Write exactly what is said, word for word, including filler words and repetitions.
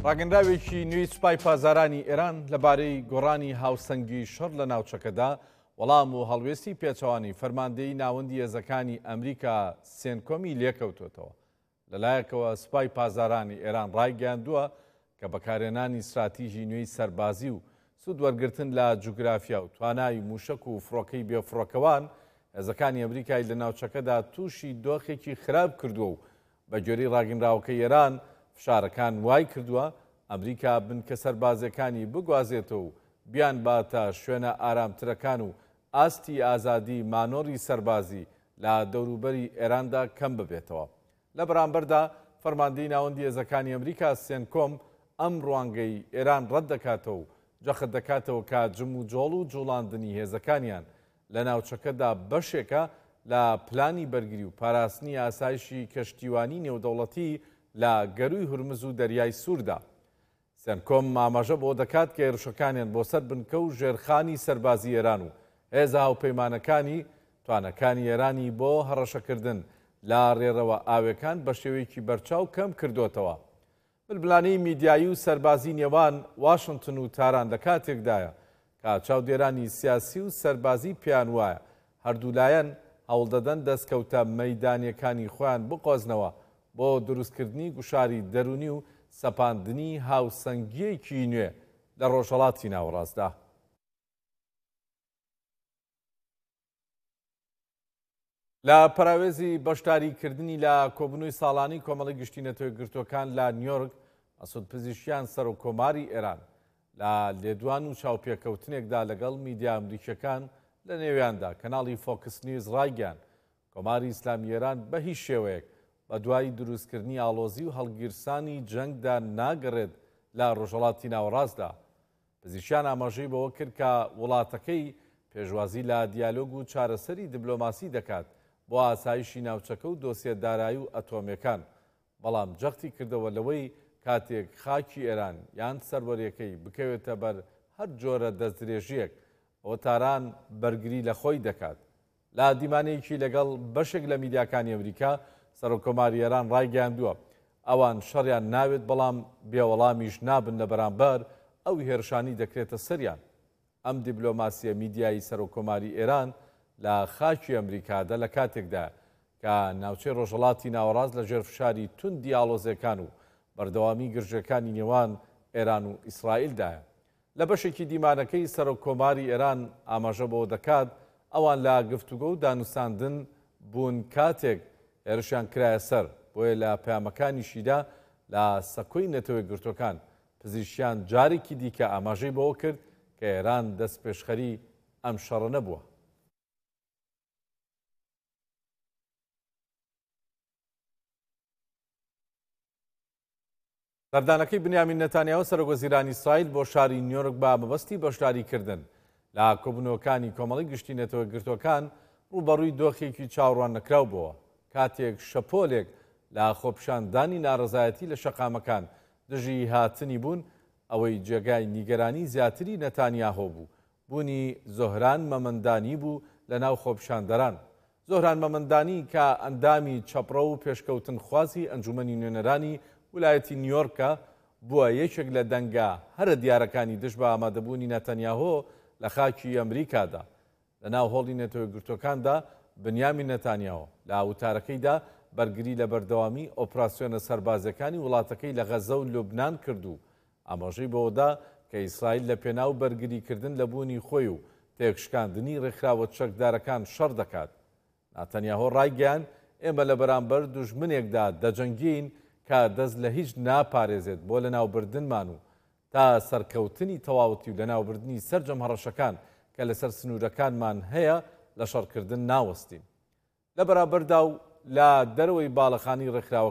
ڕاگەندراوێکی نوێی سوپای پازارانی ئێران لەبارەی گۆڕانی هاوسەنگی شەڕ لە ناوچەکەدا وەڵام و هەڵوێستی پێچەوانی فەرماندەی ناوەندی هێزەکانی ئەمریکا سێنکۆمی لێکەوتوێتەوە. لەلایەکەوە سوپای پازارانی ئێران ڕایگەیاندووە کە بەکارهێنانی استراتیژی نوێی سەربازی و سوود وەرگرتن لە جوگرافیا و توانای موشک و فڕۆکەی بێفڕۆکەوان هێزەکانی ئەمریکای لە ناوچەکەدا تووشی دۆخێکی خراپ کردووە و بە گوێرەی ڕاگەنراوەکەی ئێران فشارەکان وای کردووە ئەمریکا بنکە سەربازەکانی بگوازێتەوە و بیان باتە شوێنە ئارامترەکان و ئاستی ئازادی مانۆڕی سەربازی لە دەوروبەری ئێراندا کەم ببێتەوە. لە بەرامبەردا فەرماندەی ناوەندی هێزەکانی ئەمریکا سێنکۆم ئەم ڕوانگەی ئێران ڕەت دەکاتەوە و جەخت دەکاتەوە کە جم و جۆڵ و جوڵاندنی هێزەکانیان لە ناوچەکەدا بەشێکە لە پلانی بەرگری و پاراستنی ئاسایشی کەشتیوانی نێودەوڵەتی لە گەروی هورمز و دەریای سووردا. سێنکۆم ئاماژە بۆ دەکات کە هێرشەکانیان بۆ سەر بنکە و ژێرخانی سەربازی ئێران و هێزە هاوپەیمانەکانی توانەکانی ئێرانی بۆ هەڕەشەکردن لە ڕێڕەوە ئاوێکان بە شێوەیەکی بەرچاو کەم کردوتەوە. بلبلانەی میدیایی و سەربازی نێوان واشنگتن و تاران لە کاتێکدایە کە چاودێرانی سیاسی و سەربازی پێیان وایە هەردوولایەن هەوڵ دەدەن دەستکەوتە مەیدانیەکانی خۆیان بقۆزنەوە بۆ دروستکردنی گوشاری دەرونی و سەپاندنی هاوسەنگیەکی نوێ لە ڕۆژهەڵاتی ناوەڕاستدا. لە پەراوێزی بەشداریکردنی لە کۆبوونەوەی ساڵانی کۆمەڵی گشتینەتەوەی گرتوەکان لە نیویۆرک مەسعود پزیشکیان سەر و کۆماری ئێران لە لێدوان و چاوپێکەوتنێکدا لەگەڵ میدیا ئەمریکیەکان لە نێویاندا کەناڵی فۆکس نیوز ڕایگەیاند کۆماری ئیسلامی ئێران بە هیچ شێوەیەک بە دوای دروستکردنی ئاڵۆزی و هەڵگیرسانی جەنگدا ناگەڕێت لە ڕۆژهەڵاتی ناوەڕاستدا. پزیشکیان ئاماژەی بەوە کرد کە وڵاتەکەی پێشوازی لە دیالۆگ و چارەسەری دیبلۆماسی دەکات بۆ ئاسایشی ناوچەکە و دۆسیە دارایی و ئەتۆمیەکان، بەڵام جەختی کردەوە لەوەی کاتێک خاکی ئێران یان سەروەریەکەی بکەوێتە بەر هەر جۆرە دەستدرێژیەک ئەوە تاران بەرگری لە خۆی دەکات. لە دیمانەیەکی لەگەڵ بەشێک لە میدیاکانی ئەمریکا سەرۆکۆماری ئێران ڕایگەیاندووە ئەوان شەڕیان ناوێت بەڵام بێوەڵامیش نابن لە بەرامبەر ئەو هێرشانی دەکرێتە سەریان. ئەم دیبلۆماسیە میدیایی سەرۆکۆماری ئێران لە خاکی ئەمریکادا لە کاتێکدا کە ناوچەی ڕۆژهەڵاتی ناوەڕاست لە ژێر فشاری توندی ئاڵۆزەکان و بەردەوامی گرژەکانی نێوان ئێران و ئیسرائیلدایە. لە بەشێکی دیمانەکەی سەرۆکۆماری ئێران ئاماژە بۆ دەکات ئەوان لە گفتوگۆ و دانووساندن بوون کاتێک هێرشیان کرایە سەر بۆیە لە پەیامەکانیشیدا لە سەکۆی نەتەوەی گرتوەکان پزیشکیان جارێکی دیکە ئاماژەی بەوە کرد کە ئێران دەست پێشخەری ئەم شەڕە نەبووە. سەردانەکەی بنیامین نەتانیاهو سەرۆکوەزیرانی ئیسرائیل بۆ شاری نیویۆرک بە مەبەستی بەشداریکردن لە کۆبوونەوەکانی کۆمەڵی گشتینەتەوە گرتوەکان ڕوبەڕووی دۆخێکی چاوەڕوان نەکراو بووە کاتێک شەپۆلێک لە خۆپیشاندانی ناڕەزایەتی لە شەقامەکان دژی هاتنی بوون ئەوەی جێگای نیگەرانی زیاتری نەتانیاهۆ بوو بوونی زۆهران مەمەندانی بوو لە ناو خۆپیشاندەران. زۆهران مەمەندانی کە ئەندامی چەپڕە و پێشکەوتن خوازی ئەنجومەنی نوێنەرانی ویلایەتی نیویۆرکە بووە یەکێک لە دەنگە هەرە دیارەکانی دژ بە ئامادەبوونی نەتەنیاهۆ لە خاکی ئەمریکادا. لە ناو هۆڵی نەتەوەی گرتوەکاندا بنیامین نەتانیاهۆ لە وتارەکەیدا بەرگری لە بەردەوامی ئۆپراسیۆنە سەربازەکانی وڵاتەکەی لە غەزە و لوبنان کردو ئاماژەی بەوەدا کە ئیسرائیل لە پێناو بەرگریکردن لە بوونی خۆی و تێکشکاندنی ڕێکخراوە چەکدارەکان شەڕ دەکات. نەتەنیاهۆ ڕایگەیاند ئێمە لە بەرامبەر دوژمنێکدا دەجەنگین کە دەست لە هیچ ناپارێزێت بۆ لە ناوبردنمان و تا سەرکەوتنی تەواوەتی و لە ناوبردنی سەرجەم هەڕەشەکان کە لەسەر سنوورەکانمان هەیە لە شەڕکردن ناوەستین. لە بەرامبەردا و لە دەرەوەی باڵەخانی ڕێکخراوە